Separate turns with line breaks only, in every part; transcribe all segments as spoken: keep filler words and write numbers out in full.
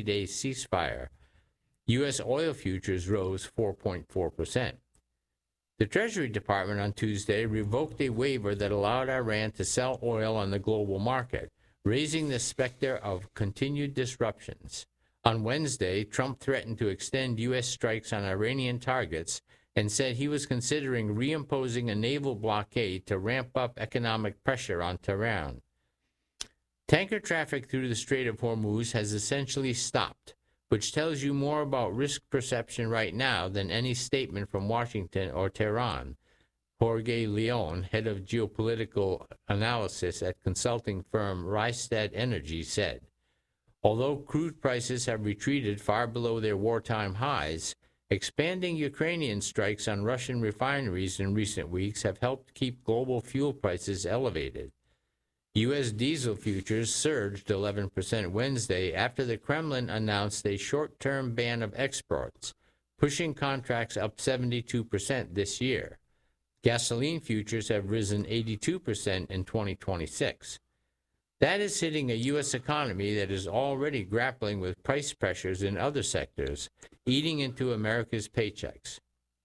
ninety-day ceasefire. U S oil futures rose four point four percent. The Treasury Department on Tuesday revoked a waiver that allowed Iran to sell oil on the global market, raising the specter of continued disruptions. On Wednesday, Trump threatened to extend U S strikes on Iranian targets and said he was considering reimposing a naval blockade to ramp up economic pressure on Tehran. Tanker traffic through the Strait of Hormuz has essentially stopped, which tells you more about risk perception right now than any statement from Washington or Tehran. Jorge Leon, head of geopolitical analysis at consulting firm Rystad Energy, said, although crude prices have retreated far below their wartime highs, expanding Ukrainian strikes on Russian refineries in recent weeks have helped keep global fuel prices elevated. U S diesel futures surged eleven percent Wednesday after the Kremlin announced a short-term ban of exports, pushing contracts up seventy-two percent this year. Gasoline futures have risen eighty-two percent in twenty twenty-six. That is hitting a U S economy that is already grappling with price pressures in other sectors, eating into America's paychecks.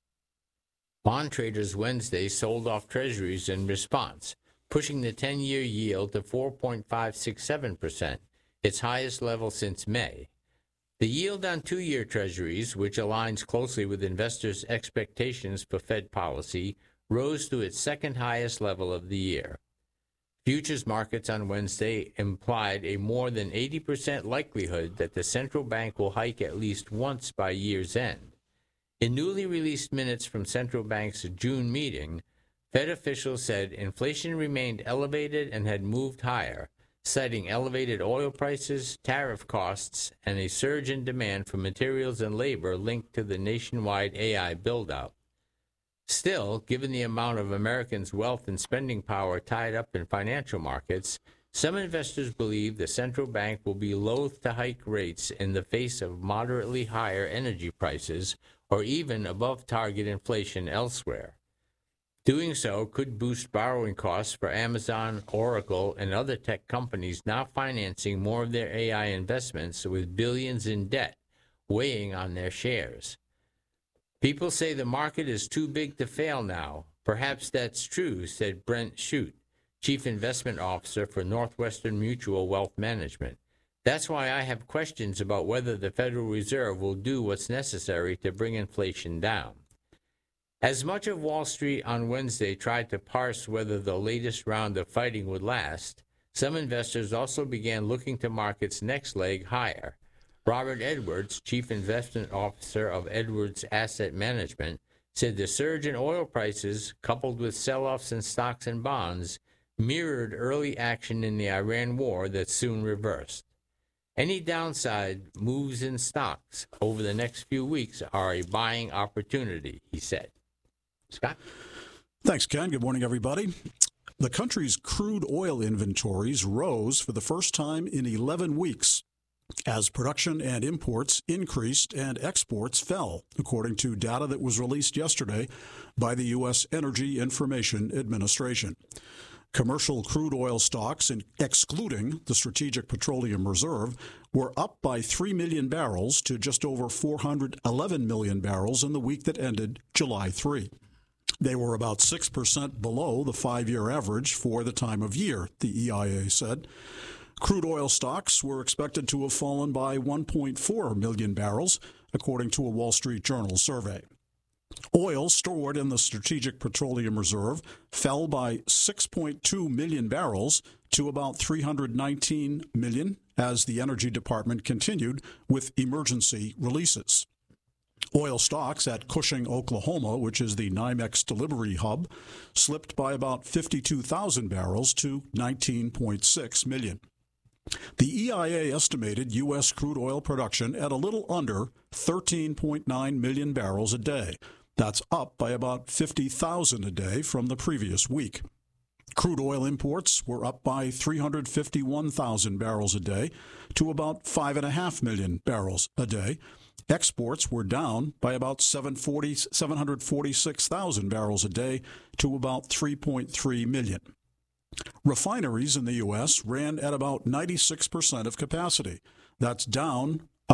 Bond traders Wednesday sold off treasuries in response, pushing the ten-year yield to four point five six seven percent, its highest level since May. The yield on two-year treasuries, which aligns closely with investors' expectations for Fed policy, rose to its second highest level of the year. Futures markets on Wednesday implied a more than eighty percent likelihood that the central bank will hike at least once by year's end. In newly released minutes from central bank's June meeting, Fed officials said inflation remained elevated and had moved higher, citing elevated oil prices, tariff costs, and a surge in demand for materials and labor linked to the nationwide A I build-out. Still, given the amount of Americans' wealth and spending power tied up in financial markets, some investors believe the central bank will be loath to hike rates in the face of moderately higher energy prices or even above target inflation elsewhere. Doing so could boost borrowing costs for Amazon, Oracle, and other tech companies now financing more of their A I investments with billions in debt, weighing on their shares. People say the market is too big to fail now. Perhaps that's true, said Brent Shute, Chief Investment Officer for Northwestern Mutual Wealth Management. That's why I have questions about whether the Federal Reserve will do what's necessary to bring inflation down. As much of Wall Street on Wednesday tried to parse whether the latest round of fighting would last, some investors also began looking to markets' next leg higher. Robert Edwards, Chief Investment Officer of Edwards Asset Management, said the surge in oil prices, coupled with sell-offs in stocks and bonds, mirrored early action in the Iran war that soon reversed. Any downside moves in stocks over the next few weeks are a buying opportunity, he said. Scott?
Thanks, Ken. Good morning, everybody. The country's crude oil inventories rose for the first time in eleven weeks as production and imports increased and exports fell, according to data that was released yesterday by the U S Energy Information Administration. Commercial crude oil stocks, excluding the Strategic Petroleum Reserve, were up by three million barrels to just over four hundred eleven million barrels in the week that ended July third. They were about six percent below the five-year average for the time of year, the E I A said. Crude oil stocks were expected to have fallen by one point four million barrels, according to a Wall Street Journal survey. Oil stored in the Strategic Petroleum Reserve fell by six point two million barrels to about three hundred nineteen million as the Energy Department continued with emergency releases. Oil stocks at Cushing, Oklahoma, which is the NYMEX delivery hub, slipped by about fifty-two thousand barrels to nineteen point six million. The E I A estimated U S crude oil production at a little under thirteen point nine million barrels a day. That's up by about fifty thousand a day from the previous week. Crude oil imports were up by three hundred fifty-one thousand barrels a day to about five point five million barrels a day. Exports were down by about seven hundred forty-six thousand barrels a day to about three point three million. Refineries in the U S ran at about ninety-six percent of capacity. That's down